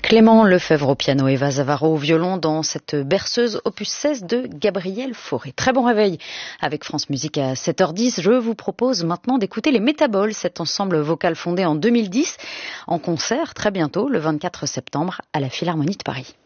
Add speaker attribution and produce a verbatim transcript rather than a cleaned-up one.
Speaker 1: Clément Lefebvre au piano, Eva Zavaro au violon dans cette berceuse opus seize de Gabriel Fauré. Très bon réveil avec France Musique à sept heures dix. Je vous propose maintenant d'écouter les Métaboles, cet ensemble vocal fondé en deux mille dix, en concert très bientôt, le vingt-quatre septembre, à la Philharmonie de Paris.